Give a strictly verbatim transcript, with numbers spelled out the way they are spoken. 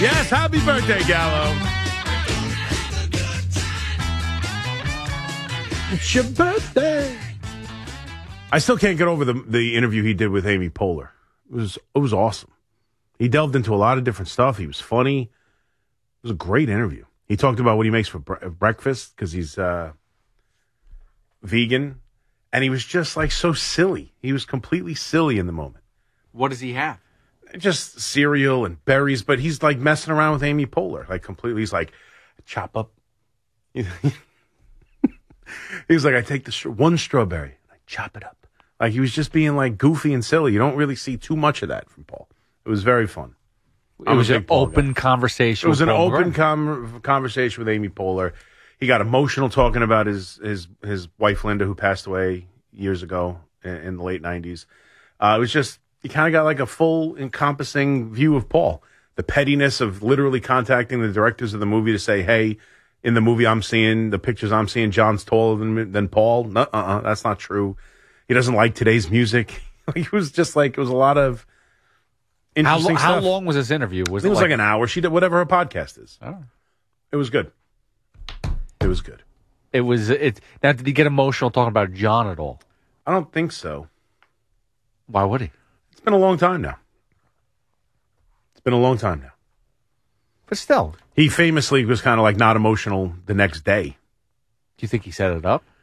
Yes, happy birthday, Gallo. It's your birthday. I still can't get over the the interview he did with Amy Poehler. It was it was awesome. He delved into a lot of different stuff. He was funny. It was a great interview. He talked about what he makes for bre- breakfast because he's uh, vegan, and he was just like so silly. He was completely silly in the moment. What does he have? Just cereal and berries, but he's like messing around with Amy Poehler, like completely. He's like, chop up. He was like, I take the str- one strawberry and I chop it up. Like he was just being like goofy and silly. You don't really see too much of that from Paul. It was very fun. It was an open guy. conversation. It was with an Paul open McCartney. com- conversation with Amy Poehler. He got emotional talking about his his his wife Linda, who passed away years ago in, in the late nineties. Uh, it was just. You kind of got like a full encompassing view of Paul. The pettiness of literally contacting the directors of the movie to say, hey, in the movie I'm seeing, the pictures I'm seeing, John's taller than than Paul. No, uh-uh, that's not true. He doesn't like today's music. It was just like, it was a lot of interesting how, stuff. How long was this interview? Was it, it was like, like an hour. She did whatever her podcast is. Oh. It was good. It was good. It was, it. Now, did he get emotional talking about John at all? I don't think so. Why would he? It's been a long time now. It's been a long time now. But still. He famously was kind of like not emotional the next day. Do you think he set it up?